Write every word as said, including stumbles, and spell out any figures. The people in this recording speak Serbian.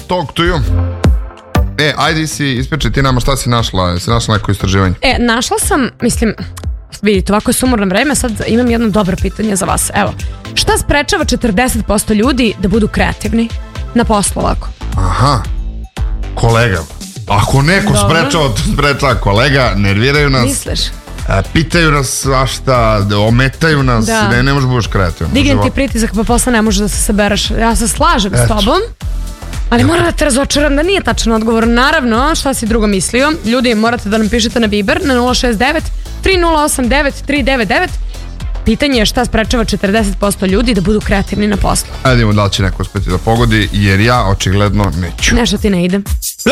talk to you. E, ajde si ispričaj ti nama šta si našla, si našla neko istraživanje? E, našla sam, mislim, vidite, ovako je sumorno vreme, sad imam jedno dobro pitanje za vas. Evo, šta sprečava četrdeset posto ljudi da budu kreativni na poslu ovako? Aha, kolega. Ako neko sprečava, to sprečava kolega, nerviraju nas. Misliš? Pitaju nas svašta, ometaju nas, da. ne, ne možeš budeš kreativan. Dignem ti pritisak pa posle ne možeš da se sabereš. Ja se slažem Eto. s tobom, ali moram da te razočaram da nije tačan odgovor. Naravno, šta si drugo mislio? Ljudi, morate da nam pišete na Viber na nula šest devet tri nula osam devet tri devet devet. Pitanje je šta sprečava četrdeset posto ljudi da budu kreativni na poslu. Ajde, da li će neko uspeti da pogodi, jer ja očigledno neću. Nešto ti ne ide.